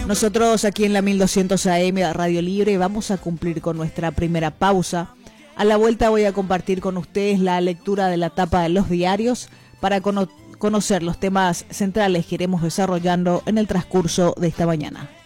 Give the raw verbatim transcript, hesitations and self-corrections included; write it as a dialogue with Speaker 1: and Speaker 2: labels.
Speaker 1: Nosotros aquí en la mil doscientos A M Radio Libre vamos a cumplir con nuestra primera pausa. A la vuelta voy a compartir con ustedes la lectura de la tapa de los diarios para cono- conocer los temas centrales que iremos desarrollando en el transcurso de esta mañana.